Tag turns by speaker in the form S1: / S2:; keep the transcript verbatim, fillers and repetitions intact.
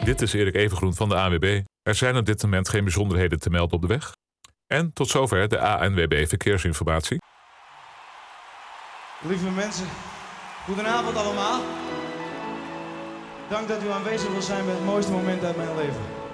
S1: Dit is Erik Evengroen van de A N W B. Er zijn op dit moment geen bijzonderheden te melden op de weg. En tot zover de A N W B Verkeersinformatie.
S2: Lieve mensen, goedenavond allemaal. Dank dat u aanwezig wil zijn bij het mooiste moment uit mijn leven.